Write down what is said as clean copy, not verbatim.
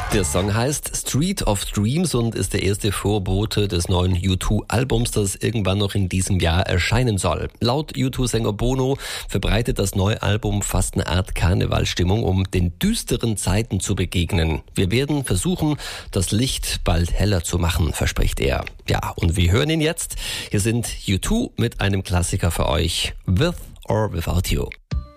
Der Song heißt Street of Dreams und ist der erste Vorbote des neuen U2-Albums, das irgendwann noch in diesem Jahr erscheinen soll. Laut U2-Sänger Bono verbreitet das neue Album fast eine Art Karnevalstimmung, um den düsteren Zeiten zu begegnen. Wir werden versuchen, das Licht bald heller zu machen, verspricht er. Ja, und wir hören ihn jetzt. Hier sind U2 mit einem Klassiker für euch, With or Without You.